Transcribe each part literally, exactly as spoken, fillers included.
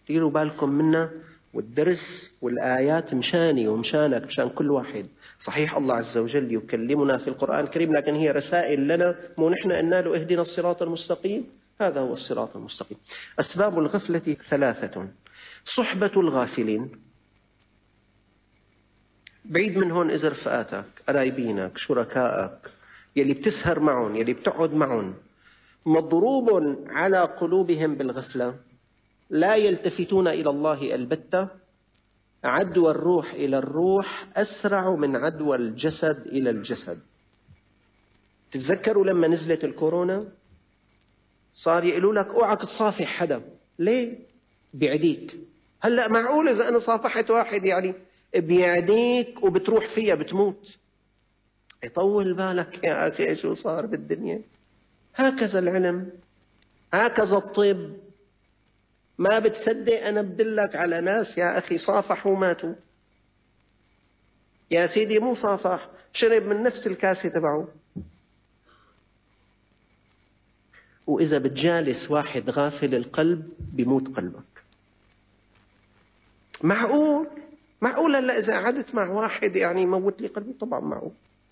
ديروا بالكم منا، والدرس والآيات مشاني ومشانك، مشان كل واحد. صحيح الله عز وجل يكلمنا في القرآن الكريم، لكن هي رسائل لنا، مو نحن قلنا له اهدنا الصراط المستقيم؟ هذا هو الصراط المستقيم. أسباب الغفلة ثلاثة. صحبة الغافلين، بعيد من هون إذا رفقاتك، قرايبينك، شركائك، يلي بتسهر معهم، يلي بتقعد معهم، مضروب على قلوبهم بالغفلة، لا يلتفتون إلى الله البتة. عدوى الروح إلى الروح أسرع من عدوى الجسد إلى الجسد. تتذكروا لما نزلت الكورونا صار يقولوا لك اوعك تصافح حدا، ليه؟ بيعديك. هلأ معقول إذا أنا صافحت واحد يعني بيعديك وبتروح فيها بتموت؟ يطول بالك يا أخي شو صار بالدنيا. هكذا العلم، هكذا الطب. ما بتصدق أنا بدلك على ناس يا أخي صافحوا وماتوا. يا سيدي مو صافح، شرب من نفس الكاسة تبعه. وإذا بتجالس واحد غافل القلب بيموت قلبك. معقول؟ معقول هلا إذا قعدت مع واحد يعني موت لي قلبي؟ طبعا معقول.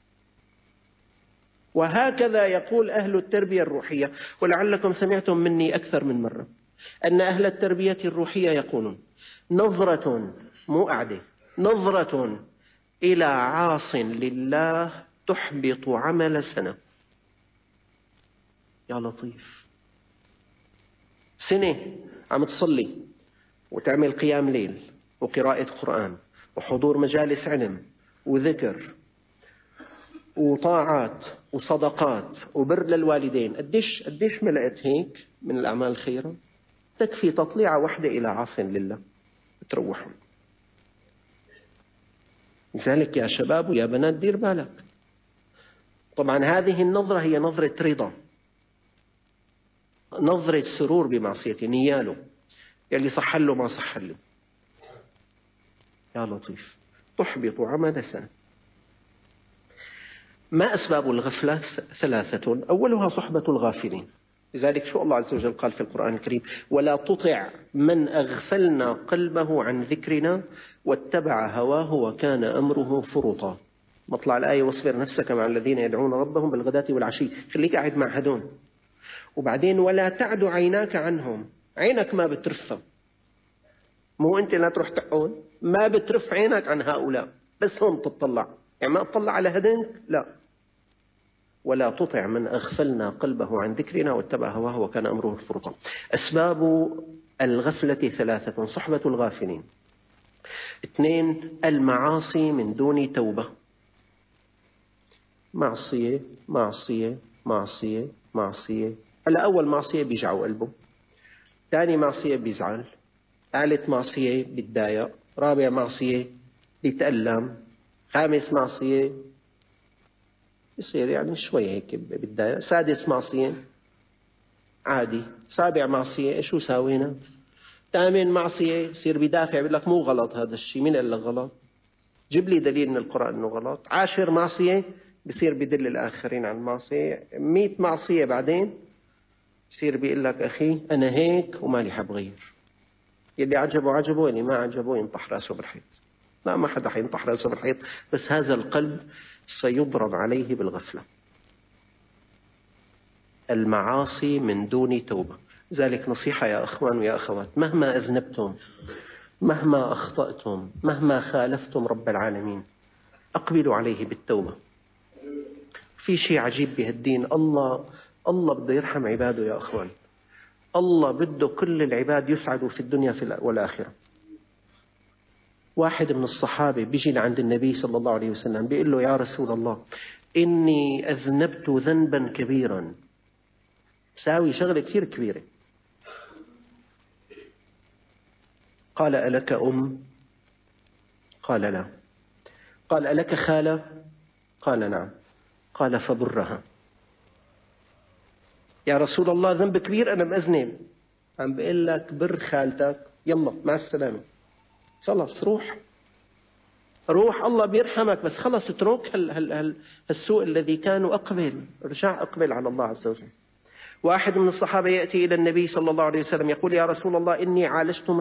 وهكذا يقول أهل التربية الروحية. ولعلكم سمعتم مني أكثر من مرة أن أهل التربية الروحية يقولون نظرة، مو قعدة، نظرة إلى عاص لله تحبط عمل سنة. يا لطيف، سنة عم تصلي وتعمل قيام ليل وقراءة قرآن وحضور مجالس علم وذكر وطاعات وصدقات وبر للوالدين، قديش قديش ملأت هيك من الأعمال الخيرة؟ تكفي تطليعة واحدة إلى عاص لله بتروحوا. لذلك يا شباب ويا بنات دير بالك. طبعا هذه النظرة هي نظرة رضا، نظرة سرور بمعصيته، نياله يلي صح له ما صح له. يا لطيف، تحبط عمل سنة. ما أسباب الغفلة؟ ثلاثة. أولها صحبة الغافلين. لذلك شو الله عز وجل قال في القرآن الكريم؟ ولا تطع من أغفلنا قلبه عن ذكرنا واتبع هواه وكان أمره فرطا. مطلع الآية واصبر نفسك مع الذين يدعون ربهم بالغداة والعشي. خليك قاعد مع هدون. وبعدين ولا تعد عيناك عنهم، عينك ما بترفع، مو أنت لا تروح تقعد، ما بترف عينك عن هؤلاء، بس هم تطلع، يعني ما تطلع على هدنك، لا. ولا تطع من أغفلنا قلبه عن ذكرنا واتبع هواه وكان أمره فرطا. أسباب الغفلة ثلاثة. صحبة الغافلين. اثنين، المعاصي من دون توبة. معصية معصية معصية معصية. هلا أول معصية بيجعوا قلبه، ثاني معصية بيزعل، ثالث معصية بيتضايق، رابع معصية بيتألم، خامس معصية يصير يعني شوي هيك بتضايق، سادس معصية عادي، سابع معصية شو ساوينا، ثامن معصية يصير بيدافع بيقول لك مو غلط هذا الشيء، مين قال لك غلط؟ جيب لي دليل من القرآن انه غلط. عاشر معصية بصير بدل الآخرين عن المعصية. مئة معصية بعدين بصير بيقول لك أخي أنا هيك ومالي حبغير. يلي عجبه عجبه، يلي ما عجبه ينطح راسه بالحيط. لا، ما حدا حينطح راسه بالحيط، بس هذا القلب سيضرب عليه بالغفلة. المعاصي من دون توبة. ذلك نصيحة يا أخوان ويا أخوات، مهما أذنبتم، مهما أخطأتم، مهما خالفتم رب العالمين، أقبلوا عليه بالتوبة. في شيء عجيب بهالدين، الله الله بده يرحم عباده يا أخوان. الله بده كل العباد يسعدوا في الدنيا والآخرة. واحد من الصحابة بيجي لعند النبي صلى الله عليه وسلم بيقول له يا رسول الله إني أذنبت ذنبا كبيرا، ساوي شغلة كثير كبيرة. قال ألك أم؟ قال لا. قال ألك خالة؟ قال نعم. قال فبرها. يا رسول الله ذنب كبير أنا مأذنب. عم بقول لك بر خالتك، يلا مع السلامة، خلص روح روح، الله بيرحمك، بس خلص اترك هال هال هال السوء الذي كان، وأقبل، ارجع أقبل على الله عز وجل. واحد من الصحابة يأتي إلى النبي صلى الله عليه وسلم يقول يا رسول الله إني عالجت